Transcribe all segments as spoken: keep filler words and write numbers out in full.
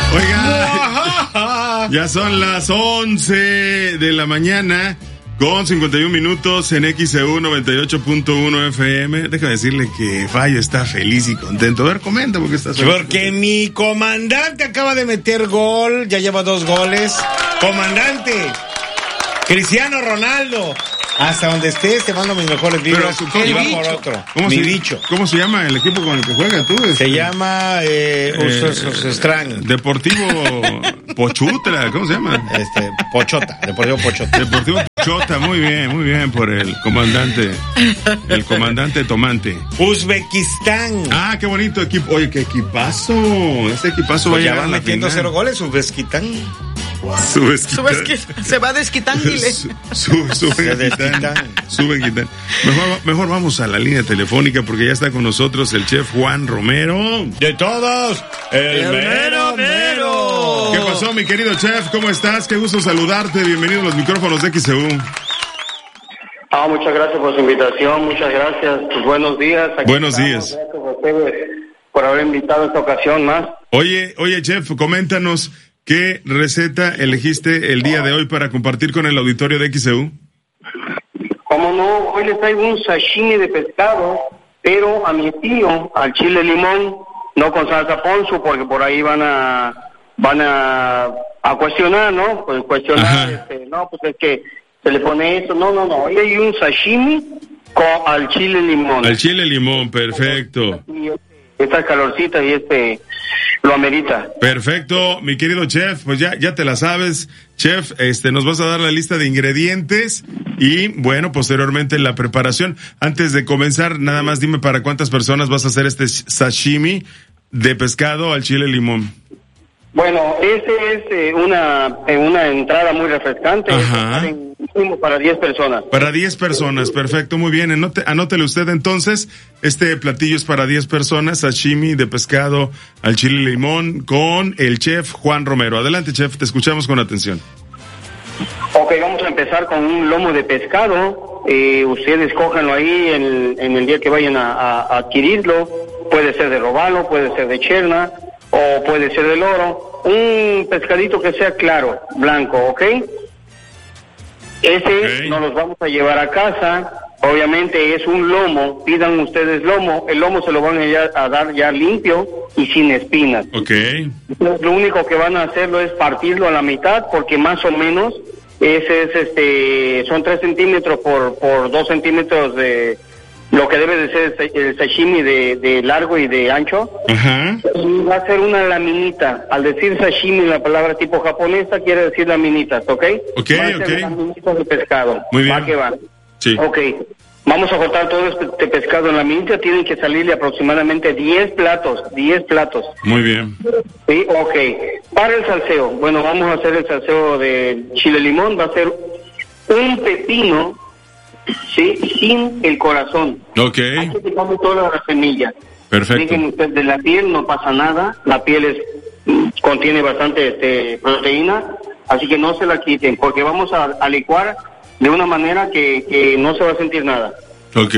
Oiga, ya son las once de la mañana con cincuenta y un minutos en X E U noventa y ocho punto uno F M. Déjame decirle que Fallo está feliz y contento. A ver, comenta porque estás feliz. Porque mi comandante acaba de meter gol, ya lleva dos goles. Comandante, Cristiano Ronaldo. Hasta donde estés, te mando mis mejores vibras. Y va por otro. ¿Cómo Mi se, bicho. ¿Cómo se llama el equipo con el que juega tú? Se Este, llama eh, eh, Usos Extraños. Deportivo Pochutra, ¿cómo se llama? Este, Pochota, Deportivo Pochota. Deportivo Pochota, muy bien, muy bien por el comandante, el comandante Tomante. Uzbekistán. Ah, qué bonito equipo. Oye, qué equipazo. Este equipazo Pues va a ya llegar van a la metiendo final. cero goles, Uzbekistán. Subesquitán. Se va desquitándole. Su- su- Subesquitán. Subesquitán. Mejor, mejor vamos a la línea telefónica porque ya está con nosotros el chef Juan Romero. De todos, el, El mero mero. ¿Qué pasó, mi querido chef? ¿Cómo estás? Qué gusto saludarte. Bienvenido a los micrófonos de X E U. Ah, muchas gracias por su invitación, muchas gracias. Pues buenos días. Aquí Buenos estamos. días. Gracias a ustedes por haber invitado esta ocasión más. Oye, oye, chef, coméntanos qué receta elegiste el día de hoy para compartir con el auditorio de X E U. Como no, hoy les traigo un sashimi de pescado, pero a mi tío, al chile limón, no con salsa ponzu, porque por ahí van a van a, a cuestionar, ¿no? Pues cuestionar, este, no, pues es que se le pone esto, no, no, no, hoy hay un sashimi con al chile limón. Al chile limón, perfecto. Y esta calorcita y este lo amerita. Perfecto, mi querido chef, pues ya, ya te la sabes, chef, este, nos vas a dar la lista de ingredientes y, bueno, posteriormente la preparación. Antes de comenzar, nada más dime para cuántas personas vas a hacer este sashimi de pescado al chile limón. Bueno, ese es eh, una eh, una entrada muy refrescante. Ajá. En- para diez personas. Para diez personas, perfecto, muy bien. Anote, anótele usted entonces, este platillo es para diez personas, sashimi de pescado al chile limón con el chef Juan Romero. Adelante, chef, te escuchamos con atención. Ok, vamos a empezar con un lomo de pescado. Eh, ustedes cójanlo ahí en, en el día que vayan a, a- a adquirirlo. Puede ser de robalo, puede ser de cherna o puede ser de loro. Un pescadito que sea claro, blanco, ¿ok? Ese Ok. nos los vamos a llevar a casa. Obviamente es un lomo, pidan ustedes lomo. El lomo se lo van a, ya- a dar ya limpio y sin espinas. Ok, Lo único que van a hacerlo es partirlo a la mitad, porque más o menos ese es este son tres centímetros por por dos centímetros de lo que debe de ser el sa- el sashimi de, de largo y de ancho. ajá, Y va a ser una laminita. Al decir sashimi, la palabra tipo japonesa quiere decir laminitas, ¿ok? Ok, Va a ser ok. laminitas de pescado. Muy bien. Va que va. sí, Ok. Vamos a cortar todo este pescado en la minita. Tienen que salirle aproximadamente diez platos. diez platos. muy bien, Sí, ok. Para el salseo, bueno, vamos a hacer el salseo de chile limón. Va a ser un pepino, sí, sin el corazón. ok, Hay que quitarle toda la semilla. perfecto, Dejen ustedes de la piel, no pasa nada. La piel es mm, contiene bastante este, proteína, así que no se la quiten, porque vamos a, a licuar de una manera que, que no se va a sentir nada. ok,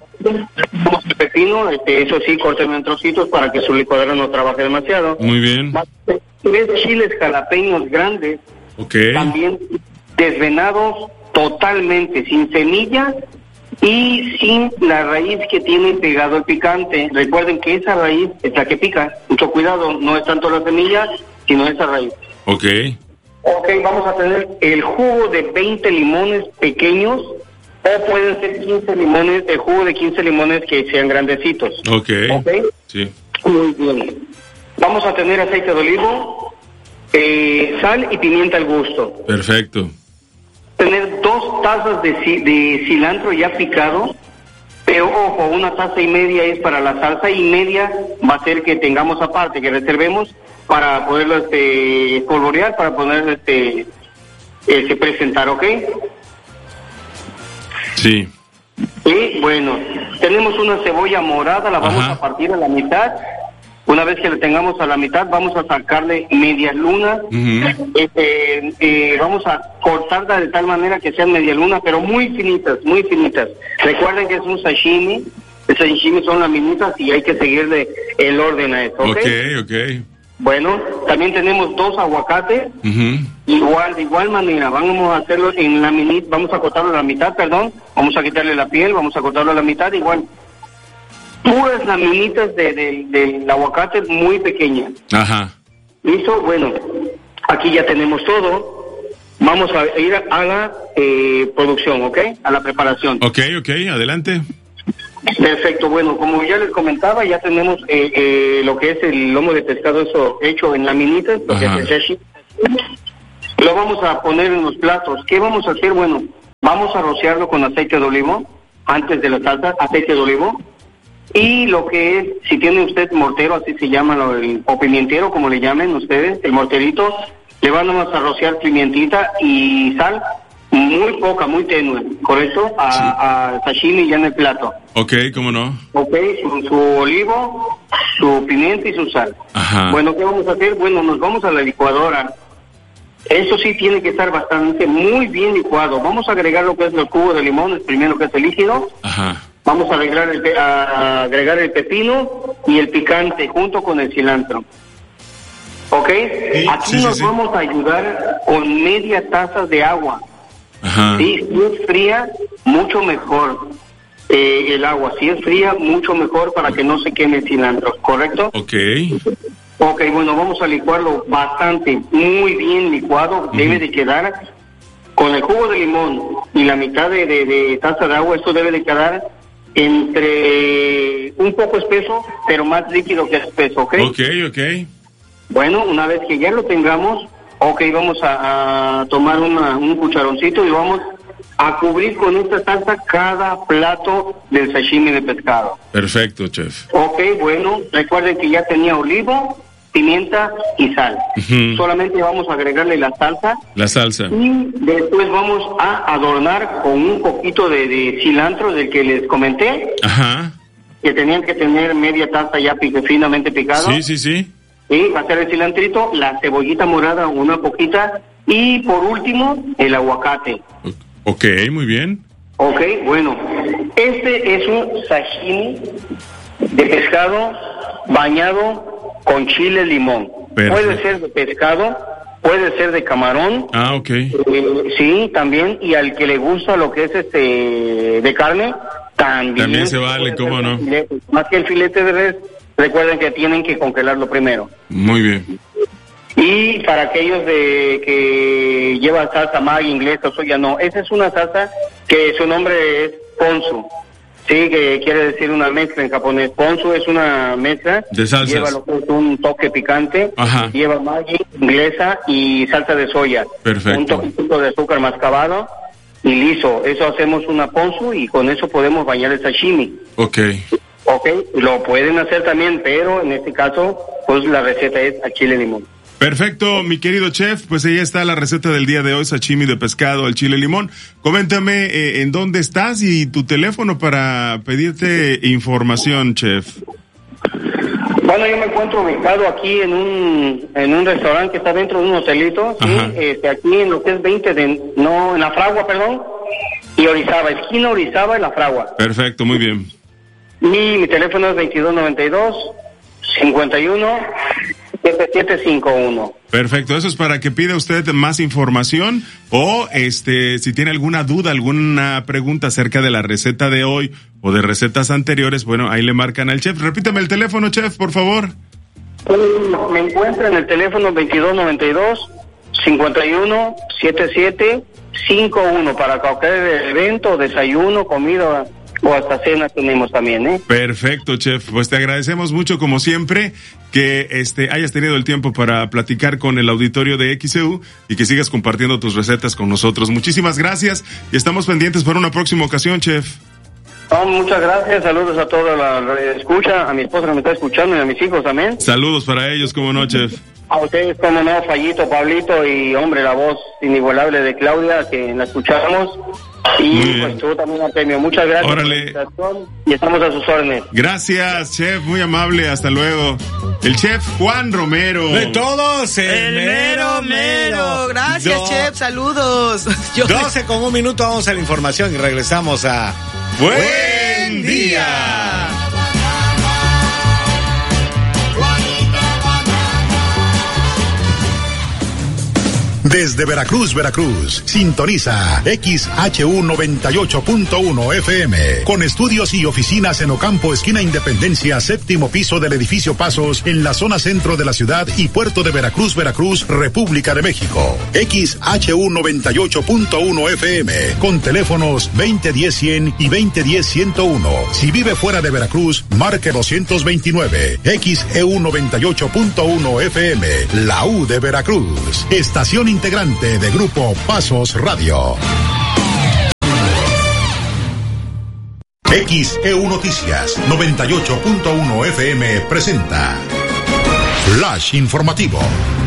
El pepino, este, eso sí, córtenlo en trocitos para que su licuadora no trabaje demasiado. muy bien, Tres chiles jalapeños grandes, ok, también desvenados totalmente, sin semillas y sin la raíz que tiene pegado el picante. Recuerden que esa raíz es la que pica. Mucho cuidado, no es tanto la semilla, sino esa raíz. ok, Ok, vamos a tener el jugo de veinte limones pequeños, o pueden ser quince limones, el jugo de quince limones que sean grandecitos. ok, Ok. sí, Muy bien. Vamos a tener aceite de olivo, eh, sal y pimienta al gusto. perfecto, Tener dos tazas de, ci- de cilantro ya picado, pero ojo, una taza y media es para la salsa y media va a ser que tengamos aparte, que reservemos para poderlo este, espolvorear, para poder este, este, presentar, ¿ok? sí, Y bueno, tenemos una cebolla morada, la vamos Ajá. a partir a la mitad. Una vez que la tengamos a la mitad, vamos a sacarle media luna. Ujú. Este, eh, vamos a cortarla de tal manera que sean media luna, pero muy finitas, muy finitas. Recuerden que es un sashimi. El sashimi son laminitas y hay que seguirle el orden a eso, ¿ok? ok, ok, Bueno, también tenemos dos aguacates, uh-huh. igual, de igual manera, vamos a hacerlo en la minita, vamos a cortarlo a la mitad, perdón, vamos a quitarle la piel, vamos a cortarlo a la mitad, igual, puras laminitas de, de, del aguacate muy pequeñas. Ajá. ¿Listo? Bueno, aquí ya tenemos todo, vamos a ir a la eh, producción, ¿ok? A la preparación. Ok, ok, adelante. Perfecto, bueno, como ya les comentaba, ya tenemos eh, eh, lo que es el lomo de pescado eso hecho en laminitas, lo que es el sashi. Lo vamos a poner en los platos. ¿Qué vamos a hacer? Bueno, vamos a rociarlo con aceite de olivo, antes de la salsa, aceite de olivo. Y lo que es, si tiene usted mortero, así se llama, lo, el, o pimientero, como le llamen ustedes, el morterito, le vamos a rociar pimientita y sal, muy poca, muy tenue, ¿correcto? A, sí. a sashimi ya en el plato. Ok, ¿cómo no? Ok, su, su olivo, su pimienta y su sal. Ajá. Bueno, ¿qué vamos a hacer? Bueno, nos vamos a la licuadora. Eso sí tiene que estar bastante, muy bien licuado. Vamos a agregar lo que es el jugo de limón, el primero que es el líquido. Ajá. Vamos a agregar el, a agregar el pepino y el picante junto con el cilantro. ¿Ok? Sí, Aquí sí, nos sí, vamos sí. a ayudar con media taza de agua. Ajá. Sí, si es fría, mucho mejor eh, el agua. Si es fría, mucho mejor para que no se queme el cilantro, ¿correcto? Ok. Ok, bueno, vamos a licuarlo bastante, muy bien licuado. Uh-huh. Debe de quedar con el jugo de limón y la mitad de, de, de taza de agua. Esto debe de quedar entre un poco espeso, pero más líquido que espeso, ¿ok? Ok, ok. Bueno, una vez que ya lo tengamos, ok, vamos a, a tomar una, un cucharoncito y lo vamos a cubrir con esta salsa cada plato del sashimi de pescado. Perfecto, chef. Ok, bueno, recuerden que ya tenía olivo, pimienta y sal. Uh-huh. Solamente vamos a agregarle la salsa. La salsa. Y después vamos a adornar con un poquito de, de cilantro del que les comenté. Ajá. Que tenían que tener media taza ya pique, finamente picado. Sí, sí, sí. Y va a ser el cilantrito, la cebollita morada, una poquita. Y por último, el aguacate. Ok, muy bien. Ok, bueno. Este es un sashimi de pescado bañado con chile limón. Perfecto. Puede ser de pescado, puede ser de camarón. Ah, ok. Eh, sí, también. Y al que le gusta lo que es este de carne, también. También se vale, ¿cómo no? Filete. Más que el filete de res, recuerden que tienen que congelarlo primero. Muy bien. Y para aquellos de que llevan salsa Maggi inglesa o soya, no. Esa es una salsa que su nombre es ponzu. Sí, que quiere decir una mezcla en japonés. Ponzu es una mezcla. De salsas. Lleva lo que es un toque picante. Ajá. Lleva Maggi inglesa y salsa de soya. Perfecto. Un toquecito de azúcar mascabado y listo. Eso hacemos una ponzu y con eso podemos bañar el sashimi. Ok. Ok, lo pueden hacer también, pero en este caso, pues la receta es a chile limón. Perfecto, mi querido chef, pues ahí está la receta del día de hoy, sashimi de pescado al chile limón. Coméntame eh, en dónde estás y tu teléfono para pedirte información, chef. Bueno, yo me encuentro ubicado aquí en un en un restaurante que está dentro de un hotelito, ¿sí? Este, aquí en lo que es veinte de, no, en La Fragua, perdón, y Orizaba, esquina Orizaba y La Fragua. Perfecto, muy bien. Y mi teléfono es veintidós noventa y dos cincuenta y uno setenta y siete cincuenta y uno. Perfecto, eso es para que pida usted más información o este si tiene alguna duda, alguna pregunta acerca de la receta de hoy o de recetas anteriores, bueno, ahí le marcan al chef. Repítame el teléfono, chef, por favor. Me encuentra en el teléfono veintidós noventa y dos cincuenta y uno setenta y siete cincuenta y uno para cualquier evento, desayuno, comida o hasta cena tenemos también, ¿eh? Perfecto, chef. Pues te agradecemos mucho, como siempre, que este hayas tenido el tiempo para platicar con el auditorio de X E U y que sigas compartiendo tus recetas con nosotros. Muchísimas gracias y estamos pendientes para una próxima ocasión, chef. Oh, muchas gracias, saludos a toda la escucha, a mi esposa que me está escuchando y a mis hijos también. Saludos para ellos, como no, chef. A ustedes, como no, Fallito, Pablito y, hombre, la voz inigualable de Claudia, que la escuchamos. Y pues tú también, Artemio, muchas gracias. Órale. Y estamos a sus órdenes. Gracias, chef, muy amable, hasta luego. El chef Juan Romero. De todos, el, el mero, mero. Gracias, Do... chef, saludos. Yo doce sé... con un minuto, vamos a la información y regresamos a Buen Día. Desde Veracruz, Veracruz, sintoniza X H U noventa y ocho punto uno F M, con estudios y oficinas en Ocampo, esquina Independencia, séptimo piso del edificio Pasos, en la zona centro de la ciudad y puerto de Veracruz, Veracruz, República de México. X H U noventa y ocho punto uno F M, con teléfonos veinte diez cien y veinte diez ciento uno. Si vive fuera de Veracruz, marque doscientos veintinueve. X E U noventa y ocho punto uno F M, la U de Veracruz. Estación integrante de Grupo Pasos Radio. X E U Noticias noventa y ocho punto uno F M presenta Flash Informativo.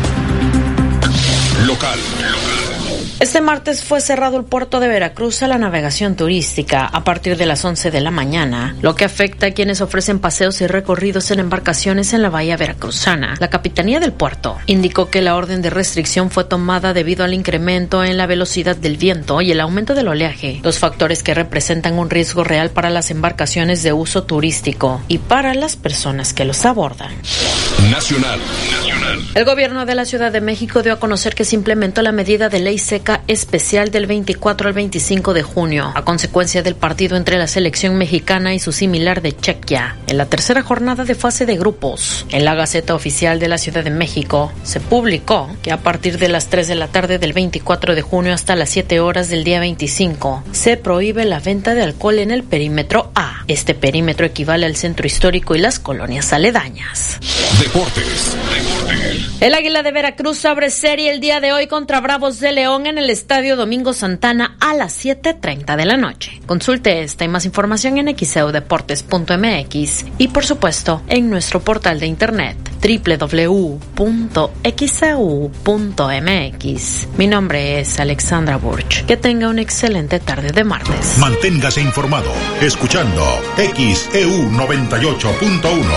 Local. Este martes fue cerrado el puerto de Veracruz a la navegación turística a partir de las once de la mañana, lo que afecta a quienes ofrecen paseos y recorridos en embarcaciones en la bahía veracruzana. La Capitanía del Puerto indicó que la orden de restricción fue tomada debido al incremento en la velocidad del viento y el aumento del oleaje, dos factores que representan un riesgo real para las embarcaciones de uso turístico y para las personas que los abordan. Nacional. Nacional. El gobierno de la Ciudad de México dio a conocer que se implementó la medida de ley seca especial del veinticuatro al veinticinco de junio, a consecuencia del partido entre la selección mexicana y su similar de Chequia, en la tercera jornada de fase de grupos. En la Gaceta Oficial de la Ciudad de México se publicó que a partir de las tres de la tarde del veinticuatro de junio hasta las siete horas del día veinticinco, se prohíbe la venta de alcohol en el perímetro A. Este perímetro equivale al centro histórico y las colonias aledañas. Deportes. Deportes. El Águila de Veracruz abre serie el día de hoy contra Bravos de León en el Estadio Domingo Santana a las siete treinta de la noche. Consulte esta y más información en x e u deportes punto m x y por supuesto en nuestro portal de internet doble u doble u doble u punto x e u punto m x. Mi nombre es Alexandra Burch. Que tenga una excelente tarde de martes. Manténgase informado escuchando X E U noventa y ocho punto uno.